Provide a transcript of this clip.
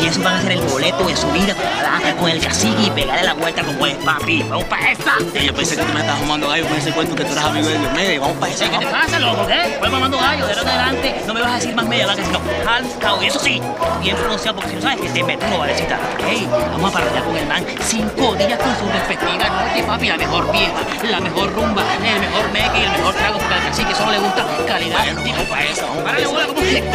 Y eso van a ser el boleto de su vida para dar con el cacique y pegarle la vuelta como es, papi. ¡Vamos para esta! Yo pensé que tú me estabas fumando gallo con ese cuento que tú eras amigo de Diomedes. Vamos para esa. ¿Qué te pasa, loco? ¿Qué? Voy mamando gallo. De ahora en adelante no me vas a decir más media vaca, sino halcao. Y eso sí, bien pronunciado, porque si no sabes que te meto una valecita. Ey, vamos a partir con el man 5 días con sus respectivas noches, papi. La mejor vieja, la mejor rumba, el mejor meque y el mejor trago, porque al cacique solo le gusta calidad. Bueno, vamos para esa, vamos para Párale, esa. bola, ¿cómo que?